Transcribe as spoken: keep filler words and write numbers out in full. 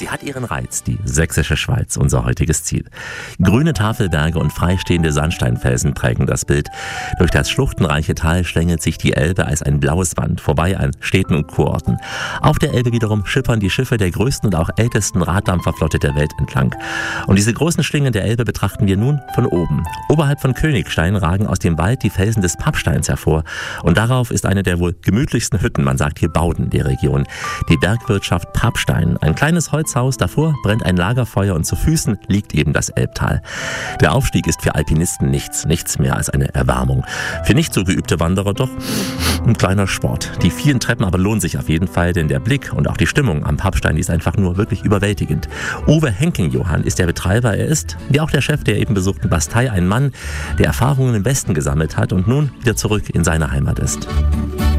Sie hat ihren Reiz, die sächsische Schweiz, unser heutiges Ziel. Grüne Tafelberge und freistehende Sandsteinfelsen prägen das Bild. Durch das schluchtenreiche Tal schlängelt sich die Elbe als ein blaues Band vorbei an Städten und Kurorten. Auf der Elbe wiederum schippern die Schiffe der größten und auch ältesten Raddampferflotte der Welt entlang. Und diese großen Schlingen der Elbe betrachten wir nun von oben. Oberhalb von Königstein ragen aus dem Wald die Felsen des Pappsteins hervor. Und darauf ist eine der wohl gemütlichsten Hütten, man sagt hier Bauden, der Region. Die Bergwirtschaft Pappstein. Ein kleines Holzhaus, davor brennt ein Lagerfeuer und zu Füßen liegt eben das Elbtal. Der Aufstieg ist für Alpinisten nichts, nichts mehr als eine Erwärmung. Für nicht so geübte Wanderer doch ein kleiner Sport. Die vielen Treppen aber lohnen sich auf jeden Fall, denn der Blick und auch die Stimmung am Pappstein, die ist einfach nur wirklich überwältigend. Uwe Henking-Johann ist der Betreiber. Er ist, wie auch der Chef der eben besuchten Bastei, ein Mann, der Erfahrungen im Westen gesammelt hat und nun wieder zurück in seine Heimat ist.